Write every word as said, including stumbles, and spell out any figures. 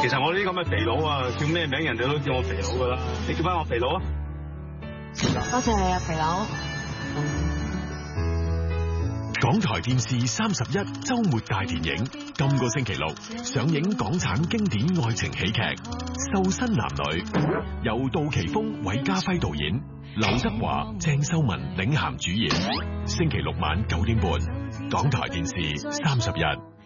其實我呢啲咁嘅肥佬啊，叫咩名人哋都叫我肥佬噶啦。你叫翻我肥佬啊！ 多謝你啊，肥佬。 港台電視三十一周末大電影，今個星期六上映港產經典愛情喜劇《瘦身男女》，由杜琪峰、韋家輝導演，劉德華、鄭秀文領銜主演。星期六晚九點半，港台電視三十一。